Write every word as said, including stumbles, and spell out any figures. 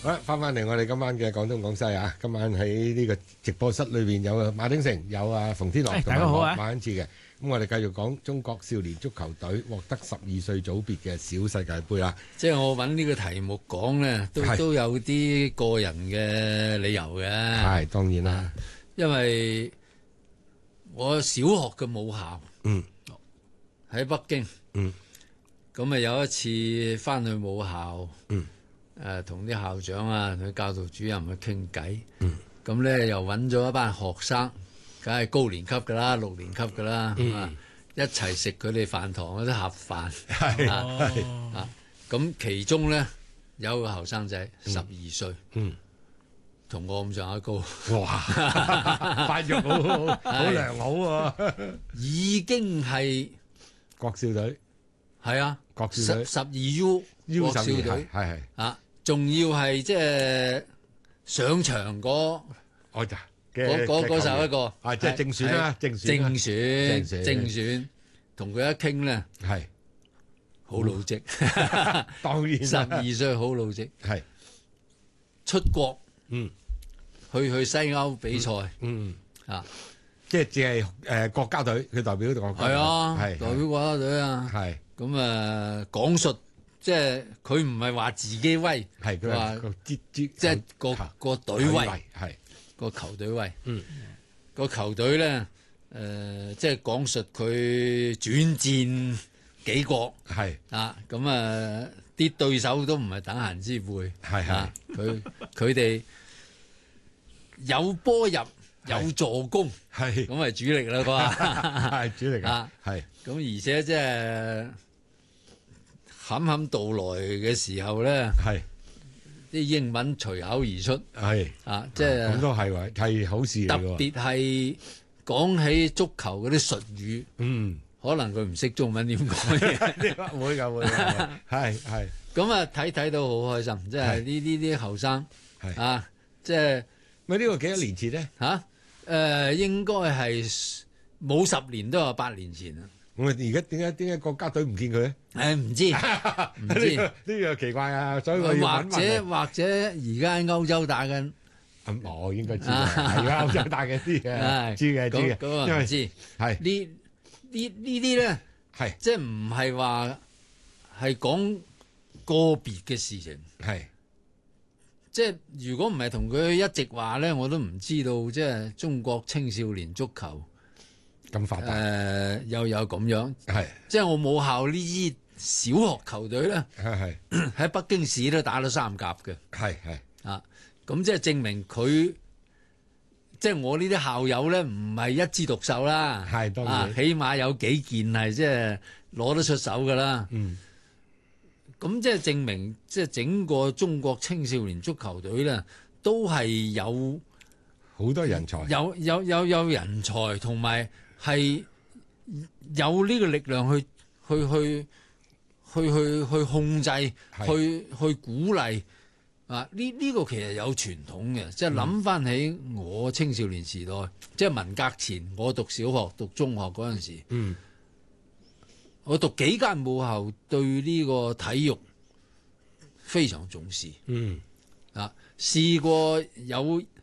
好啦，翻返嚟我哋今晚嘅廣東廣西啊，今晚喺呢個直播室裏邊有馬鼎盛，有啊馮天樂同埋我馬恩賜嘅。咁我哋繼續講中國少年足球隊獲得十二歲組別嘅小世界盃啦。 即係我揾呢個題目講咧，都都有啲個人嘅理由嘅。 係當然啦， 因為我小學嘅母校嗯喺北京， 嗯咁啊有一次翻去母校， 嗯誒同啲校長啊、同啲教導主任去傾偈， 嗯咁咧又揾咗一班學生，梗係高年級㗎啦、六年級㗎啦， 嗯啊一齊食佢哋飯堂嗰啲盒飯， 係啊啊咁其中咧有個後生仔十二歲， 嗯， 同我咁上下高， 哇，發育好好好良好喎， 已經係國少隊係啊， 國少隊十十二 U U 國十二少隊係係啊，仲要係即係上場嗰我就嗰嗰嗰首一個啊，即係正選啦，正選正啦選正選正選，同佢一傾咧， 係好老積， 當然十二歲好老積， 係出國嗯去去西歐比賽嗯。 啊， 即係只係誒國家隊，佢代表國家隊係啊， 係代表國家隊啊， 係咁啊講述即係佢唔係話自己威， 係佢話話個即即係個個隊威， 係個球隊威， 嗯個球隊咧誒，即係講述佢轉戰幾國係啊，咁啊啲對手都唔係等閒之輩， 係係啊，佢佢哋有波入有助攻， 係咁係主力啦，啩係主力啊啊，係咁而且即係冚冚道來嘅時候咧， 係啲英文隨口而出係啊，即係咁都係喎，係好事特嚟喎。 別係講起足球嗰啲術語， 嗯， 可能佢唔識中文點講嘢， 會㗎會㗎，係係咁啊睇睇到好開心，即係呢呢啲後生係啊，即係咪呢個幾多年前咧？ 嚇誒，應該係冇十年都有八年前啊！ 我而家點解點解國家隊唔見佢咧？ 誒唔知唔呢知， 個呢個奇怪啊！所以我要或問問者或者而家喺歐洲打緊， 咁我應該知嘅，係啊，歐洲大嘅啲嘅，知嘅知嘅， 咁啊因為唔知係呢呢呢啲咧， 係即係唔係話係講個別嘅事情， 係即係如果唔係同佢一直話咧，我都唔知道即係中國青少年足球誒、 咁發達， 呃又有咁樣， 係即係我母校呢支小學球隊咧， 係係喺北京市都打到三甲嘅。 係係啊，咁即係證明佢，即係我呢啲校友咧，唔係一枝獨秀啦， 係當然啊，起碼有幾件係即係攞得出手噶啦。 嗯咁即係證明，即係整個中國青少年足球隊咧，都係有好多人才， 有有有有人才，同埋係有呢個力量去去去去去去控制，去去鼓勵。啊！呢呢、這個其實有傳統嘅，即係諗翻起我青少年時代，嗯、即係文革前，我讀小學、讀中學嗰陣時， 嗯， 我讀幾間母校對呢個體育非常重視。 嗯， 啊，試過有